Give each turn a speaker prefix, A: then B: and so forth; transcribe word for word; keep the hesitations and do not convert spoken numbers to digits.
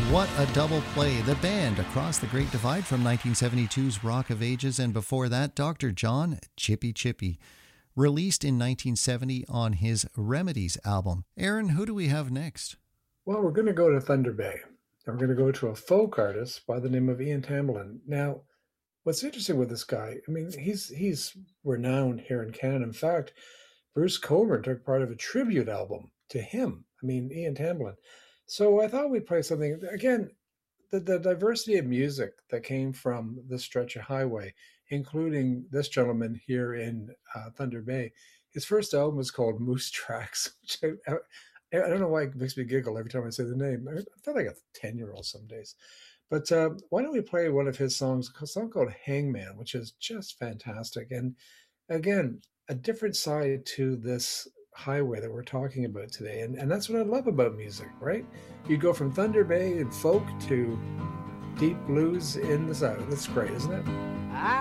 A: What a double play. The band Across the Great Divide from nineteen seventy-two's Rock of Ages, and before that, Doctor John, Chippy Chippy, released in nineteen seventy on his Remedies album. Aaron, who do we have next?
B: Well, we're going to go to Thunder Bay, and we're going to go to a folk artist by the name of Ian Tamblyn. Now, what's interesting with this guy, I mean, he's he's renowned here in Canada. In fact, Bruce Cockburn took part of a tribute album to him. I mean, Ian Tamblyn. So I thought we'd play something, again, the, the diversity of music that came from this stretch of highway, including this gentleman here in uh, Thunder Bay. His first album was called Moose Tracks, which I, I, I don't know why it makes me giggle every time I say the name. I feel like a ten-year-old some days. But uh, why don't we play one of his songs, a song called Hangman, which is just fantastic. And again, a different side to this highway that we're talking about today. And, and that's what I love about music, right? You go from Thunder Bay and folk to deep blues in the south. That's great, isn't it?